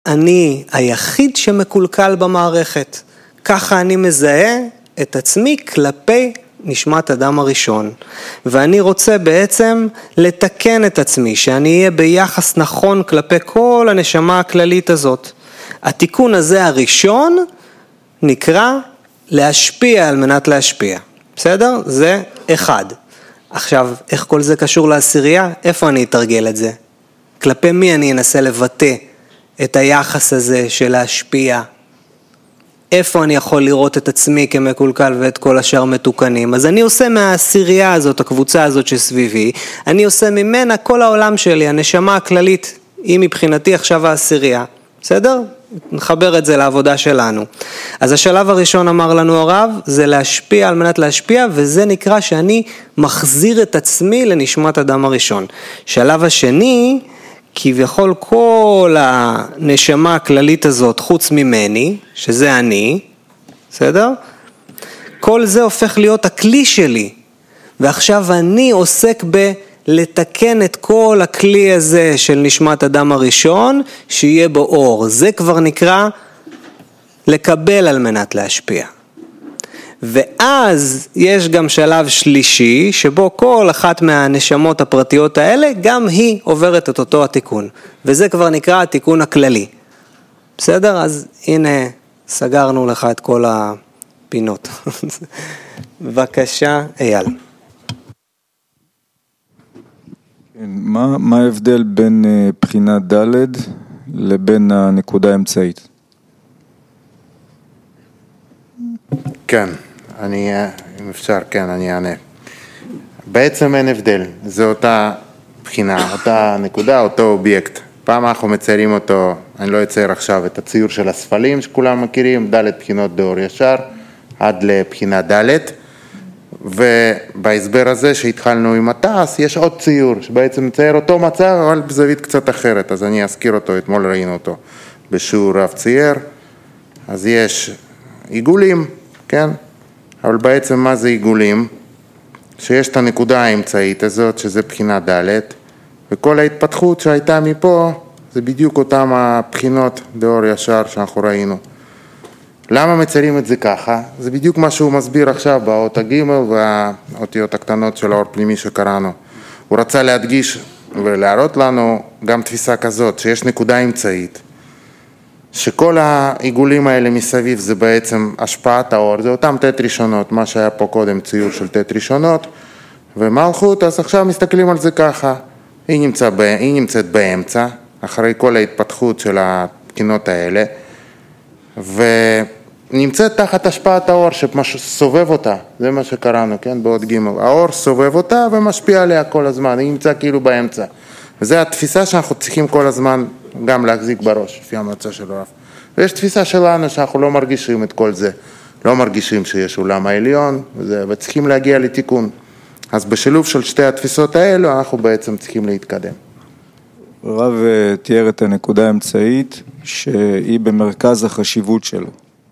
אני היחיד שמקולקל במערכת. ככה אני מזהה את עצמי כלפי נשמת אדם הראשון. ואני רוצה בעצם לתקן את עצמי, שאני אהיה ביחס נכון כלפי כל הנשמה הכללית הזאת. התיקון הזה הראשון נקרא להשפיע על מנת להשפיע. בסדר? זה אחד. עכשיו, איך כל זה קשור לעשירייה? איפה אני אתרגל את זה? כלפי מי אני אנסה לבטא את היחס הזה של להשפיע? איפה אני יכול לראות את עצמי כמקולקל ואת כל השאר מתוקנים? אז אני עושה מהעשירייה הזאת, הקבוצה הזאת שסביבי, אני עושה ממנה כל העולם שלי, הנשמה הכללית, היא מבחינתי עכשיו העשירייה. בסדר? נחבר את זה לעבודה שלנו. אז השלב הראשון אמר לנו הרב, זה להשפיע על מנת להשפיע, וזה נקרא שאני מחזיר את עצמי לנשמת אדם הראשון. שלב השני, כביכול כל הנשמה הכללית הזאת חוץ ממני, שזה אני, בסדר? כל זה הופך להיות הכלי שלי, ועכשיו אני עוסק לתקן את כל הכלי הזה של נשמת אדם הראשון, שיהיה בו אור. זה כבר נקרא לקבל על מנת להשפיע. ואז יש גם שלב שלישי, שבו כל אחת מהנשמות הפרטיות האלה, גם היא עוברת את אותו התיקון. וזה כבר נקרא התיקון הכללי. בסדר? אז הנה, סגרנו לך את כל הפינות. בבקשה, אייל. מה ההבדל בין בחינה ד' לבין הנקודה האמצעית? כן, אם אפשר, כן, אני אענה. בעצם אין הבדל, זו אותה בחינה, אותה נקודה, אותו אובייקט. פעם אנחנו מציירים אותו, אני לא אצייר עכשיו את הציור של הספלים שכולם מכירים, ד' בחינות דאור ישר, עד לבחינה ד', ובהסבר הזה שהתחלנו עם התעש, יש עוד ציור שבעצם מצייר אותו מצב, אבל בזווית קצת אחרת, אז אני אזכיר אותו, אתמול ראינו אותו בשיעור רב צייר. אז יש עיגולים, כן? אבל בעצם מה זה עיגולים? שיש את הנקודה האמצעית הזאת, שזה בחינה ד', וכל ההתפתחות שהייתה מפה, זה בדיוק אותם הבחינות דאור ישר שאנחנו ראינו. למה מציירים את זה ככה? זה בדיוק מה שהוא מסביר עכשיו באות הג' והאותיות הקטנות של האור פנימי שקראנו. הוא רצה להדגיש ולהראות לנו גם תפיסה כזאת, שיש נקודה אמצעית, שכל העיגולים האלה מסביב זה בעצם השפעת האור, זה אותם ת' ראשונות, מה שהיה פה קודם ציור של ת' ראשונות, ומלכות, אז עכשיו מסתכלים על זה ככה, היא נמצאת באמצע, אחרי כל ההתפתחות של הבחינות האלה, ונמצאת תחת השפעת האור שסובב אותה, זה מה שקראנו, כן, בעוד ג' האור סובב אותה ומשפיע עליה כל הזמן, היא נמצא כאילו באמצע, וזה התפיסה שאנחנו צריכים כל הזמן גם להחזיק בראש, לפי המצע של הרב. ויש תפיסה שלנו שאנחנו לא מרגישים את כל זה, לא מרגישים שיש עולם העליון, וצריכים להגיע לתיקון. אז בשילוב של שתי התפיסות האלו, אנחנו בעצם צריכים להתקדם. הרב תיאר את הנקודה האמצעית, שהיא במרכז החשיבות שלו.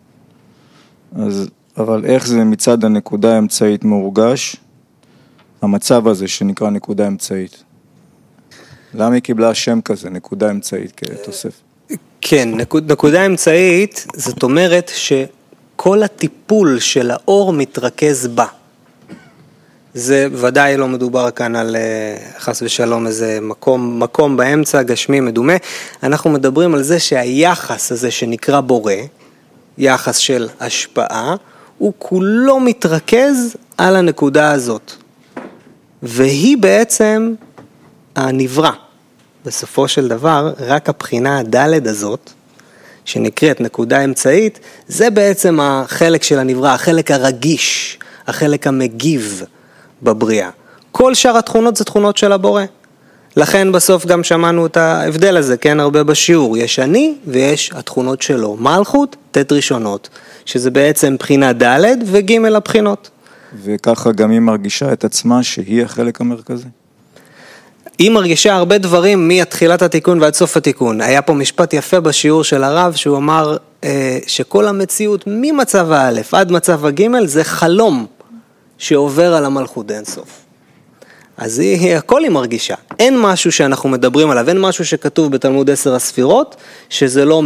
אבל איך זה מצד הנקודה האמצעית מורגש, המצב הזה שנקרא נקודה אמצעית? למה היא קיבלה שם כזה, נקודה אמצעית כתוסף? כן, נקודה אמצעית, זאת אומרת שכל הטיפול של האור מתרכז בה. זה ודאי לא מדובר כאן על חס ושלום איזה מקום באמצע, גשמי, מדומה. אנחנו מדברים על זה שהיחס הזה שנקרא בורא, יחס של השפעה, הוא כולו מתרכז על הנקודה הזאת. והיא בעצם הנברא. בסופו של דבר, רק הבחינה הד' הזאת, שנקראת נקודה אמצעית, זה בעצם החלק של הנברא, החלק הרגיש, החלק המגיב בבריאה. כל שאר התכונות זה תכונות של הבורא. לכן בסוף גם שמענו את ההבדל הזה, כן, הרבה בשיעור. יש אני ויש התכונות שלו. מלכות, ת' ראשונות, שזה בעצם בחינה ד' וג' הבחינות. וככה גם היא מרגישה את עצמה שהיא החלק המרכזי. היא מרגישה הרבה דברים מתחילת התיקון ועד סוף התיקון. היה פה משפט יפה בשיעור של הרב, שהוא אמר שכל המציאות ממצב הא' עד מצב הג' זה חלום שעובר על המלכות אין סוף. אז הכל היא מרגישה. אין משהו שאנחנו מדברים עליו, אין משהו שכתוב בתלמוד 10 הספירות, שזה לא